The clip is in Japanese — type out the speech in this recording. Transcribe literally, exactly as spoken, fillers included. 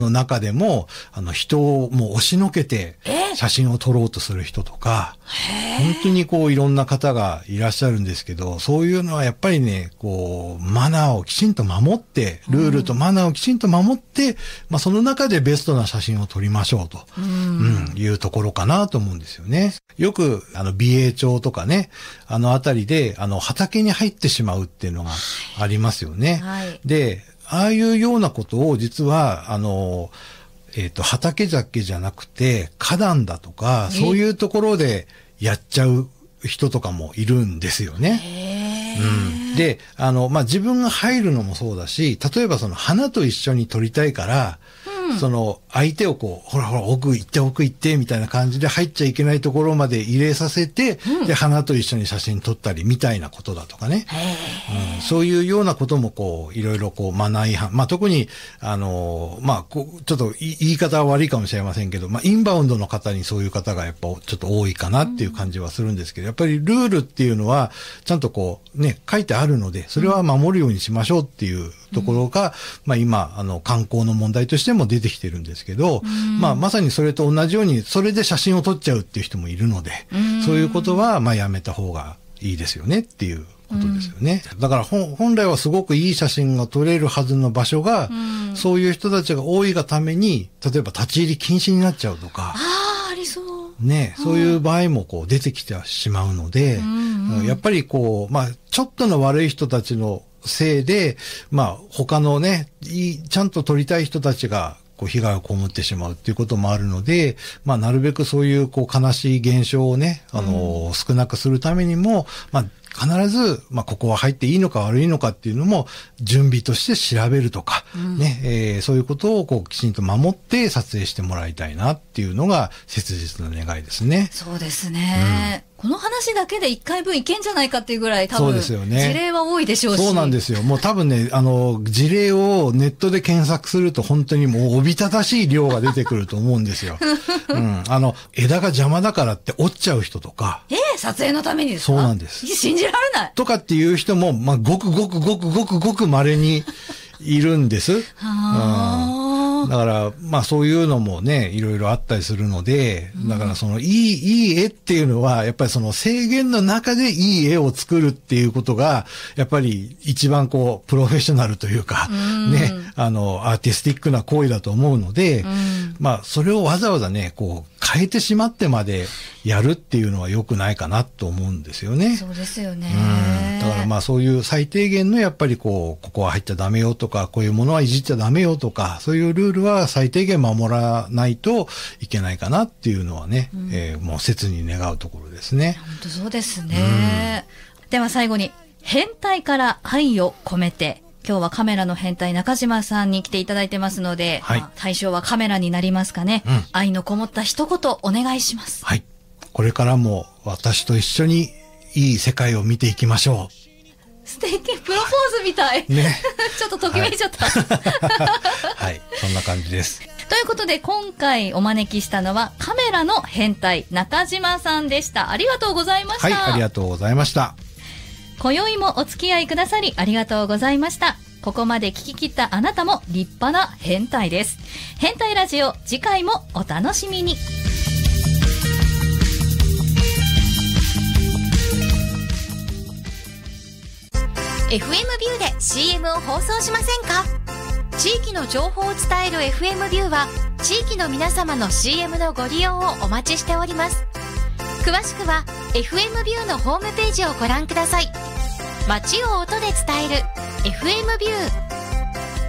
の中でも、あの、人をもう押しのけて、写真を撮ろうとする人とか、本当にこう、いろんな方がいらっしゃるんですけど、そういうのはやっぱりね、こう、マナーをきちんと守って、ルールとマナーをきちんと守って、うん、まあ、その中でベストな写真を撮りましょうと、うん、うん、いうところかなと思うんですよね。よく、あの、美瑛町とかね、あのあたりで、あの、畑に入ってしまうっていうのがありますよね。はい、で、ああいうようなことを実は、あの、えっと、畑だけじゃなくて、花壇だとか、そういうところでやっちゃう人とかもいるんですよね。うん、で、あの、まあ、自分が入るのもそうだし、例えばその花と一緒に撮りたいから、うん、その相手をこう、ほらほら奥行って奥行ってみたいな感じで入っちゃいけないところまで入れさせて、うん、で、花と一緒に写真撮ったりみたいなことだとかね。うん、そういうようなこともこう、いろいろこう、マナー違反。まあ、特に、あの、まあ、こう、ちょっと言い方は悪いかもしれませんけど、まあ、インバウンドの方にそういう方がやっぱちょっと多いかなっていう感じはするんですけど、やっぱりルールっていうのは、ちゃんとこう、ね、書いてあるので、それは守るようにしましょうっていうところが、うん、まあ今、あの、観光の問題としても出てきてるんですけど、うん、まあまさにそれと同じように、それで写真を撮っちゃうっていう人もいるので、うん、そういうことは、まあやめた方がいいですよねっていうことですよね。うん、だから本来はすごくいい写真が撮れるはずの場所が、うん、そういう人たちが多いがために、例えば立ち入り禁止になっちゃうとか、 ああ、ありそう。 ね、そういう場合もこう出てきてしまうので、うんうん、やっぱりこう、まあ、ちょっとの悪い人たちのせいで、まあ、他のね、いい、ちゃんと撮りたい人たちが、こう、被害を被ってしまうっていうこともあるので、まあ、なるべくそういう、こう、悲しい現象をね、あの、うん、少なくするためにも、まあ、必ず、まあ、ここは入っていいのか悪いのかっていうのも、準備として調べるとか、うん、ね、えー、そういうことを、こう、きちんと守って撮影してもらいたいなっていうのが、切実な願いですね。 そうですね。うん、この話だけで一回分いけんじゃないかっていうぐらい、多分、そうですよね。事例は多いでしょうし。 そうなんですよ。もう多分ね、あの、事例をネットで検索すると、本当にもう、おびただしい量が出てくると思うんですよ。うん。あの、枝が邪魔だからって折っちゃう人とか。 えー、撮影のためにですか？ そうなんです。 信じられない。 とかっていう人も、まあ、ごくごくごくごくごく稀にいるんです。 はー。 うん、だから、まあそういうのもね、いろいろあったりするので、だからそのいい、いい絵っていうのは、やっぱりその制限の中でいい絵を作るっていうことが、やっぱり一番こう、プロフェッショナルというか、ね、あの、アーティスティックな行為だと思うので、まあそれをわざわざね、こう、変えてしまってまでやるっていうのは良くないかなと思うんですよね。 そうですよね。 うん。だからまあそういう最低限のやっぱりこう、ここは入っちゃダメよとか、こういうものはいじっちゃダメよとか、そういうルールは最低限守らないといけないかなっていうのはね、うん、えー、もう切に願うところですね。 本当そうですね。うん、では最後に、変態から愛を込めて、今日はカメラの変態中島さんに来ていただいてますので、はい、まあ、対象はカメラになりますかね、うん、愛のこもった一言お願いします。 はい。これからも私と一緒にいい世界を見ていきましょう。 素敵、プロポーズみたい。ね。ちょっとときめいちゃった。 はい、そんな感じです。 ということで今回お招きしたのはカメラの変態中島さんでした。ありがとうございました。 はい、ありがとうございました。 今宵もお付き合いくださりありがとうございました。ここまで聞き切ったあなたも立派な変態です。変態ラジオ、次回もお楽しみに。 エフエム ビューで シーエム を放送しませんか？地域の情報を伝える エフエム ビューは地域の皆様の シーエム のご利用をお待ちしております。詳しくは エフエム ビューのホームページをご覧ください。街を音で伝える エフエム ビュー。